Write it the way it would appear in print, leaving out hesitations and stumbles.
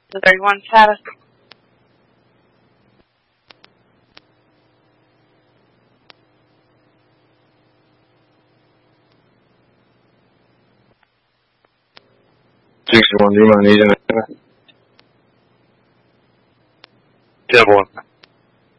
The 31 status. $61, do you mind needing it? 10-1.